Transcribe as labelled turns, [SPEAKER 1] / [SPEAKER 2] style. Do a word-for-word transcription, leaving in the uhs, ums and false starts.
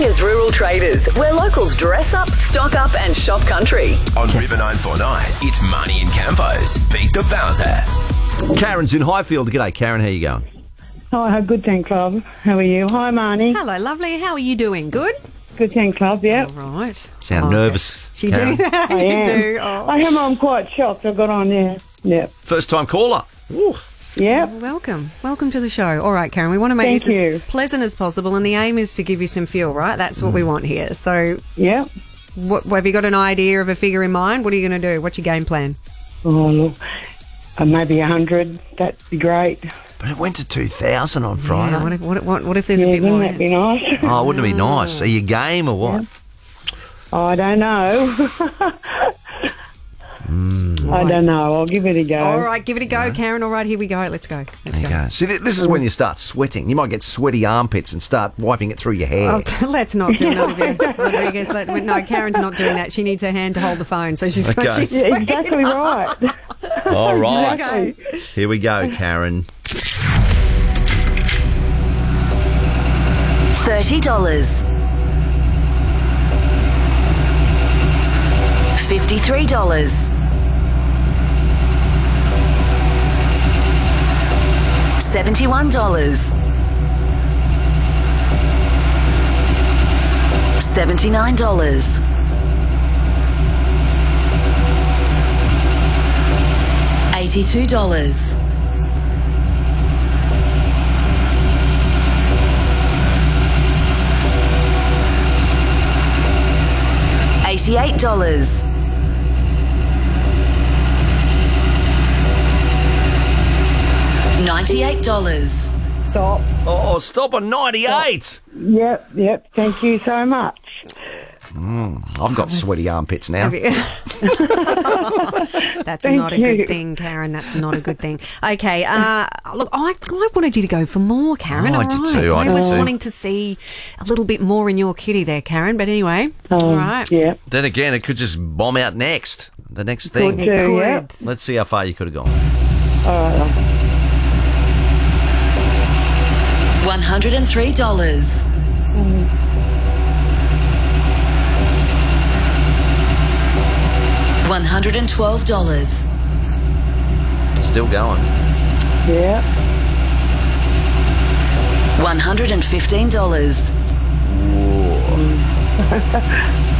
[SPEAKER 1] Wanga's Rural Traders, where locals dress up, stock up and shop country.
[SPEAKER 2] On River nine four nine, it's Marnie and Campos. Beat the Bowser.
[SPEAKER 3] Karen's in Highfield. G'day, Karen. How you going?
[SPEAKER 4] Oh, good, thanks, love. How are you? Hi, Marnie.
[SPEAKER 5] Hello, lovely. How are you doing? Good?
[SPEAKER 4] Good, thanks, love, yeah.
[SPEAKER 5] All right.
[SPEAKER 3] Sound
[SPEAKER 5] Oh,
[SPEAKER 3] nervous,
[SPEAKER 5] She
[SPEAKER 3] Karen?
[SPEAKER 5] do.
[SPEAKER 4] I
[SPEAKER 5] you
[SPEAKER 4] am.
[SPEAKER 5] do. Oh.
[SPEAKER 4] I am. I'm quite shocked. I got on there. Yeah.
[SPEAKER 3] First time caller. Ooh.
[SPEAKER 4] Yeah.
[SPEAKER 5] Welcome. Welcome to the show. All right, Karen, we want to make
[SPEAKER 4] Thank
[SPEAKER 5] this
[SPEAKER 4] you.
[SPEAKER 5] as pleasant as possible, and the aim is to give you some fuel, right? That's what we want here. So,
[SPEAKER 4] Yeah.
[SPEAKER 5] what, have you got an idea of a figure in mind? What are you going to do? What's your game plan?
[SPEAKER 4] Oh, look. Uh, maybe a hundred. That'd be great.
[SPEAKER 3] But it went to two thousand on Friday.
[SPEAKER 5] Yeah, what, if, what, if- what, what if there's
[SPEAKER 4] Yeah,
[SPEAKER 5] a bit
[SPEAKER 4] wouldn't
[SPEAKER 5] more?
[SPEAKER 4] that be nice?
[SPEAKER 3] Oh, wouldn't it be nice? Are you game or what?
[SPEAKER 4] Oh, I don't know. I don't know. I'll give it a go.
[SPEAKER 5] All right, give it a go, Karen. All right, here we go. Let's go. Let's
[SPEAKER 3] There you
[SPEAKER 5] go.
[SPEAKER 3] go. See, th- this is when you start sweating. You might get sweaty armpits and start wiping it through your hair.
[SPEAKER 5] Oh, let's not do none of you. Rodriguez, let, no, Karen's not doing that. She needs her hand to hold the phone, so she's,
[SPEAKER 3] Okay.
[SPEAKER 5] she's
[SPEAKER 4] Yeah, exactly right.
[SPEAKER 3] All right.
[SPEAKER 5] Okay.
[SPEAKER 3] Here we go, Karen.
[SPEAKER 1] thirty dollars. fifty-three dollars. seventy-one dollars. seventy-nine dollars. eighty-two dollars. eighty-eight dollars. ninety-eight dollars.
[SPEAKER 4] Stop.
[SPEAKER 3] Oh, stop on ninety-eight.
[SPEAKER 4] Yep, yep. Thank you so much.
[SPEAKER 3] I've got sweaty armpits now.
[SPEAKER 5] That's
[SPEAKER 4] Thank
[SPEAKER 5] not a
[SPEAKER 4] you.
[SPEAKER 5] good thing, Karen. That's not a good thing. Okay, uh, look, I, I wanted you to go for more, Karen.
[SPEAKER 3] Oh, I
[SPEAKER 5] all
[SPEAKER 3] did
[SPEAKER 5] right.
[SPEAKER 3] too, I
[SPEAKER 5] I
[SPEAKER 3] did
[SPEAKER 5] was
[SPEAKER 3] too.
[SPEAKER 5] wanting to see a little bit more in your kitty there, Karen. But anyway, all
[SPEAKER 4] Um,
[SPEAKER 5] right.
[SPEAKER 4] Yeah.
[SPEAKER 3] Then again, it could just bomb out next. The next thing.
[SPEAKER 4] Could
[SPEAKER 5] It
[SPEAKER 4] do,
[SPEAKER 5] could.
[SPEAKER 4] yeah.
[SPEAKER 3] Let's see how far you could have gone.
[SPEAKER 4] All right. love.
[SPEAKER 1] one hundred three dollars. one hundred twelve dollars.
[SPEAKER 3] Still going.
[SPEAKER 4] Yeah.
[SPEAKER 1] one hundred fifteen dollars.